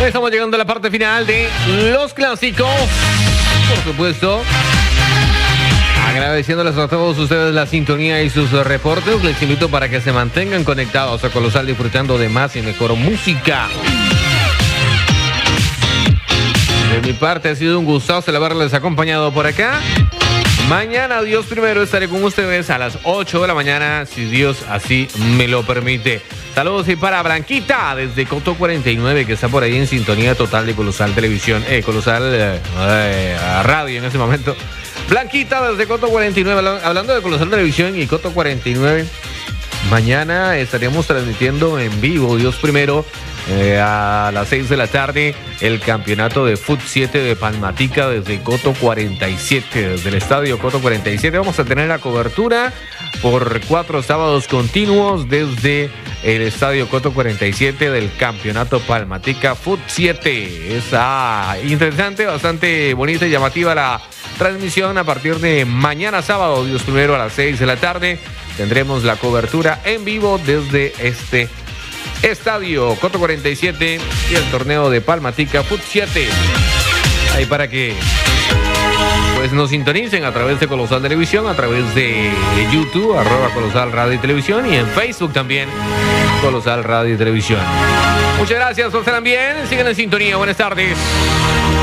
Estamos llegando a la parte final de los clásicos. Por supuesto, agradeciéndoles a todos ustedes la sintonía y sus reportes. Les invito para que se mantengan conectados a Colosal, disfrutando de más y mejor música. De mi parte, ha sido un gustazo el haberles acompañado por acá. Mañana, Dios primero, estaré con ustedes a las 8 de la mañana, si Dios así me lo permite. Saludos y para Blanquita, desde Coto 49, que está por ahí en sintonía total de Colosal Televisión, Colosal Radio en ese momento. Blanquita, desde Coto 49, hablando de Colosal Televisión y Coto 49, mañana estaríamos transmitiendo en vivo, Dios primero, a las 6 de la tarde, el campeonato de Fut 7 de Palmatica desde Coto 47, desde el estadio Coto 47. Vamos a tener la cobertura por 4 sábados continuos desde el estadio Coto 47 del campeonato Palmatica Fut 7. Es interesante, bastante bonita y llamativa la transmisión. A partir de mañana sábado, Dios primero, a las 6 de la tarde, tendremos la cobertura en vivo desde este estadio Coto 47 y el torneo de Palmatica Fut 7. Ahí para que pues nos sintonicen a través de Colosal Televisión, a través de YouTube, @Colosal Radio y Televisión, y en Facebook también, Colosal Radio y Televisión. Muchas gracias, pasen bien, sigan en sintonía, buenas tardes.